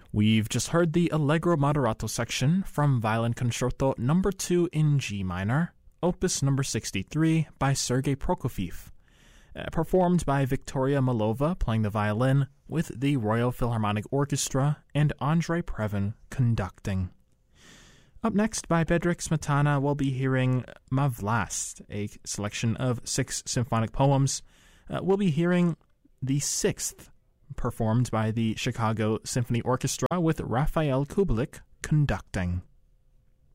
We've just heard the Allegro Moderato section from Violin Concerto No. 2 in G minor, Opus No. 63 by Sergei Prokofiev, performed by Victoria Malova playing the violin with the Royal Philharmonic Orchestra and Andrei Previn conducting. Up next, by Bedřich Smetana, we'll be hearing Ma Vlast, a selection of 6 symphonic poems. We'll be hearing the 6th, performed by the Chicago Symphony Orchestra with Raphael Kubelik conducting.